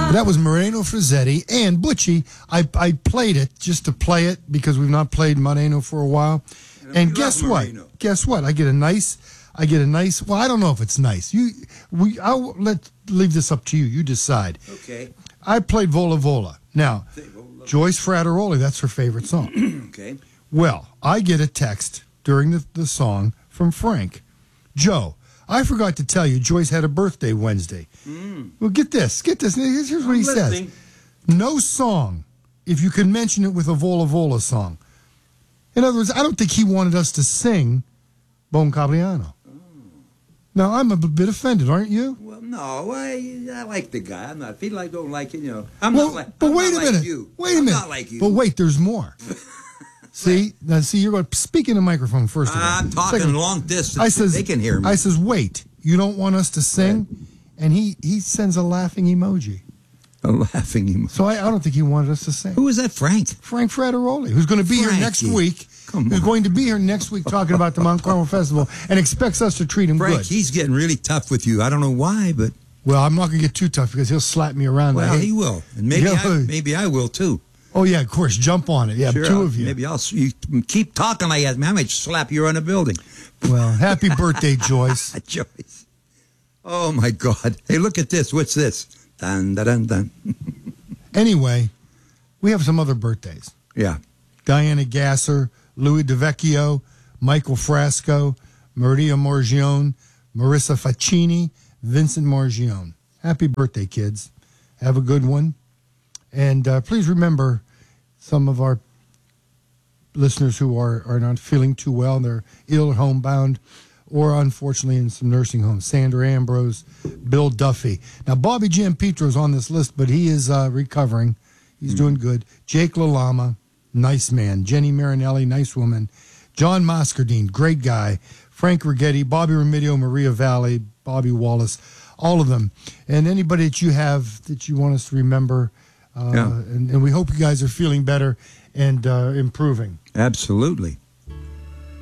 But that was Moreno Frizzetti and Butchie. I played it just to play it because we've not played Moreno for a while. And guess what? Guess what? I get a nice. Well, I don't know if it's nice. I'll leave this up to you. You decide. Okay. I played Vola Vola. Now, Joyce Frattaroli, that's her favorite song. Okay. Well, I get a text during the song from Frank. Joe, I forgot to tell you, Joyce had a birthday Wednesday. Well, get this. Here's what he says. No song, if you can mention it with a Vola Vola song. In other words, I don't think he wanted us to sing Bon Cagliano. Now, I'm a bit offended, aren't you? Well, no, I like the guy. I'm not. If he don't like it, But wait a minute. You. Wait a minute. I'm not like you. But wait, there's more. See, you're going to speak in the microphone first of all. I'm talking long distance. They can hear me. I says, wait, you don't want us to sing? Right. And he sends a laughing emoji. A laughing emoji. So I don't think he wanted us to sing. Who is that, Frank? Frank Frattaroli, who's going to be here next week. Who's going to be here next week talking about the Mount Carmel Festival and expects us to treat him Frank, good. He's getting really tough with you. I don't know why, but... Well, I'm not going to get too tough because he'll slap me around. Well, he will. And maybe I will, too. Oh, yeah, of course. Jump on it. Yeah, sure, two of you. Maybe you keep talking like that. I might slap you around the building. Well, happy birthday, Joyce. Joyce. Oh, my God. Hey, look at this. What's this? Dun, dun, dun, dun. Anyway, we have some other birthdays. Yeah. Diana Gasser, Louis DeVecchio, Michael Frasco, Maria Margione, Marissa Faccini, Vincent Margione. Happy birthday, kids. Have a good one. And please remember some of our listeners who are not feeling too well. They're ill or homebound or, unfortunately, in some nursing homes. Sandra Ambrose, Bill Duffy. Now, Bobby Giampetro's on this list, but he is recovering. He's doing good. Jake LaLama, nice man. Jenny Marinelli, nice woman. John Moscardine, great guy. Frank Righetti, Bobby Remedios, Maria Valley, Bobby Wallace, all of them. And anybody that you have that you want us to remember. And we hope you guys are feeling better and improving. Absolutely.